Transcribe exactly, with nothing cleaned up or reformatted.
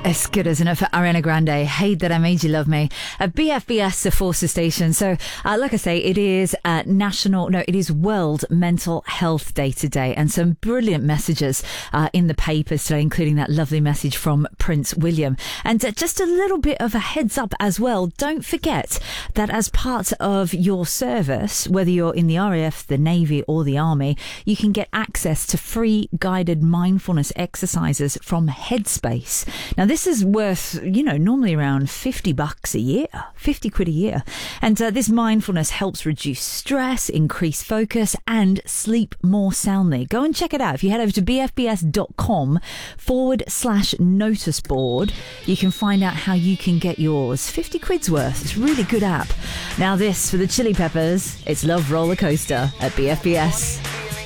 It's good, isn't it, for Ariana Grande? Hate That I Made You Love Me. At B F B S, the Forces Station. So, uh, like I say, it is uh, National, no, it is World Mental Health Day today. And some brilliant messages uh, in the papers today, including that lovely message from Prince William. And uh, just a little bit of a heads up as well. Don't forget that as part of your service, whether you're in the R A F, the Navy or the Army, you can get access to free guided mindfulness exercises from Headspace. Now, this is worth, you know, normally around fifty bucks a year, fifty quid a year. And uh, this mindfulness helps reduce stress, increase focus and sleep more soundly. Go and check it out. If you head over to bfbs.com forward slash notice board, you can find out how you can get yours. fifty quid's worth. It's a really good app. Now this for the Chili Peppers, it's Love Roller Coaster at B F B S.